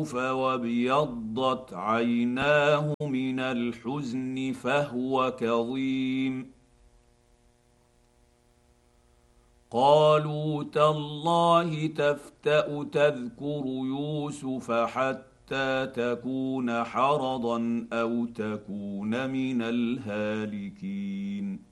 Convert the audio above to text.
وابيضت عيناه من الحزن فهو كظيم. قالوا تالله تفتأ تذكر يوسف حتى تكون حرضا أو تكون من الهالكين.